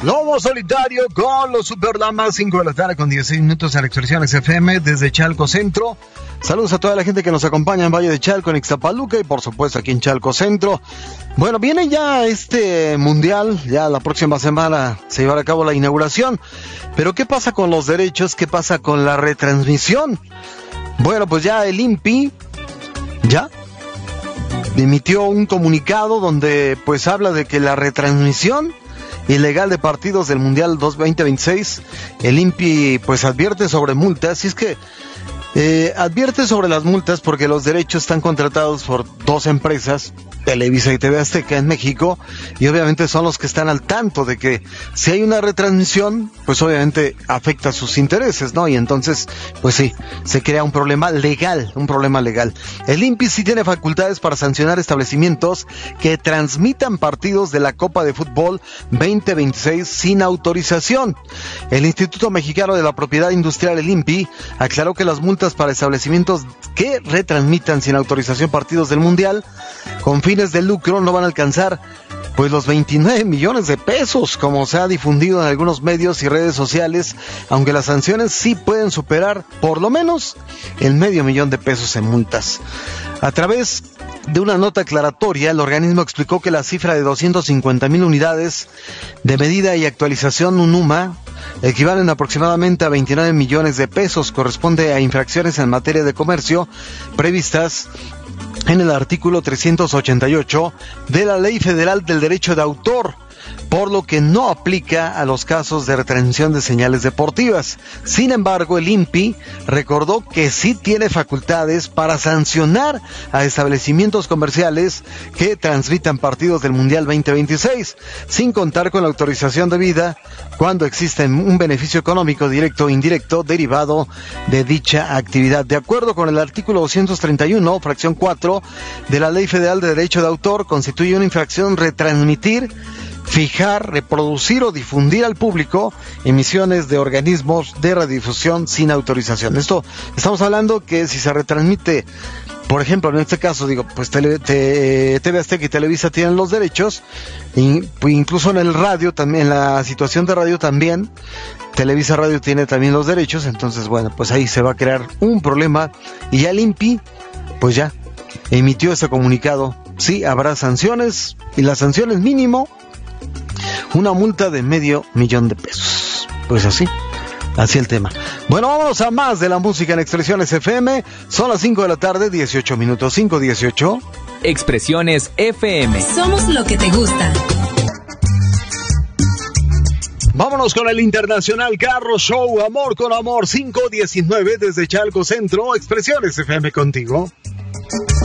Lobo Solitario con los Superlamas, 5 de la tarde con 16 minutos en Expresiones FM desde Chalco Centro. Saludos a toda la gente que nos acompaña en Valle de Chalco, en Ixtapaluca y por supuesto aquí en Chalco Centro. Bueno, viene ya este mundial, ya la próxima semana se llevará a cabo la inauguración. Pero ¿qué pasa con los derechos? ¿Qué pasa con la retransmisión? Bueno, pues ya el INPI ya emitió un comunicado donde pues habla de que la retransmisión ilegal de partidos del Mundial 2026, el INPI pues advierte sobre multas, y es que advierte sobre las multas porque los derechos están contratados por dos empresas, Televisa y TV Azteca en México, y obviamente son los que están al tanto de que si hay una retransmisión, pues obviamente afecta sus intereses, ¿no? Y entonces, pues sí, se crea un problema legal. El INPI sí tiene facultades para sancionar establecimientos que transmitan partidos de la Copa de Fútbol 2026 sin autorización. El Instituto Mexicano de la Propiedad Industrial, el INPI, aclaró que las multas para establecimientos que retransmitan sin autorización partidos del Mundial con fines de lucro no van a alcanzar pues los 29 millones de pesos, como se ha difundido en algunos medios y redes sociales, aunque las sanciones sí pueden superar por lo menos el $500,000 de pesos en multas. A través de una nota aclaratoria, el organismo explicó que la cifra de 250,000 unidades de medida y actualización UNUMA equivalen aproximadamente a 29 millones de pesos, corresponde a infracciones en materia de comercio previstas en el artículo 388 de la Ley Federal del Derecho de Autor, por lo que no aplica a los casos de retransmisión de señales deportivas. Sin embargo, el INPI recordó que sí tiene facultades para sancionar a establecimientos comerciales que transmitan partidos del Mundial 2026, sin contar con la autorización debida cuando existe un beneficio económico directo o indirecto derivado de dicha actividad. De acuerdo con el artículo 231, fracción 4 de la Ley Federal de Derecho de Autor, constituye una infracción retransmitir, fijar, reproducir o difundir al público emisiones de organismos de radiodifusión sin autorización. Esto, estamos hablando que si se retransmite, por ejemplo, en este caso, pues TV Azteca y Televisa tienen los derechos, incluso en el radio, también en la situación de radio también, Televisa Radio tiene también los derechos, entonces bueno, pues ahí se va a crear un problema, y ya el INPI, pues ya, emitió ese comunicado. Sí, habrá sanciones, y la sanción es mínimo una multa de $500,000 de pesos. Pues así el tema. Bueno, vámonos a más de la música en Expresiones FM. Son las 5 de la tarde, 18 minutos, 5:18. Expresiones FM. Somos lo que te gusta. Vámonos con el Internacional Carro Show, Amor con Amor, 5:19 desde Chalco Centro. Expresiones FM contigo.